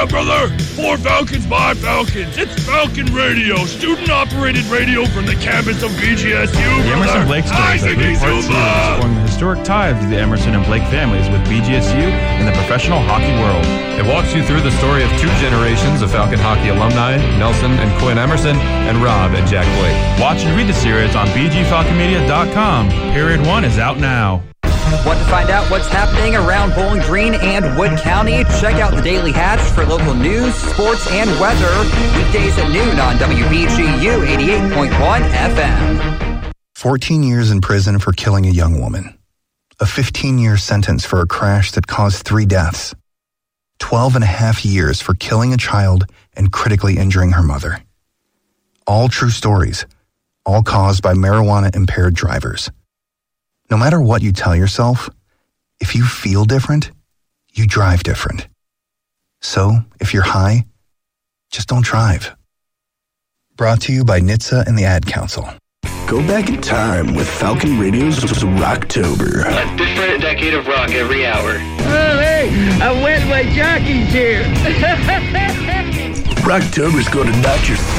Brother, for Falcons by Falcons. It's Falcon Radio, student-operated radio from the campus of BGSU. The Emerson Blake story is a three-part series exploring the historic ties of the Emerson and Blake families with BGSU and the professional hockey world. It walks you through the story of two generations of Falcon hockey alumni, Nelson and Quinn Emerson, and Rob and Jack Blake. Watch and read the series on bgfalconmedia.com. Period 1 is out now. Want to find out what's happening around Bowling Green and Wood County? Check out the Daily Hatch for local news, sports, and weather. Weekdays at noon on WBGU 88.1 FM. 14 years in prison for killing a young woman. A 15-year sentence for a crash that caused 3 deaths. 12 and a half years for killing a child and critically injuring her mother. All true stories, all caused by marijuana-impaired drivers. No matter what you tell yourself, if you feel different, you drive different. So, if you're high, just don't drive. Brought to you by NHTSA and the Ad Council. Go back in time with Falcon Radio's Rocktober. A different decade of rock every hour. Oh, hey, I wet my jockey's here. Rocktober's going to knock your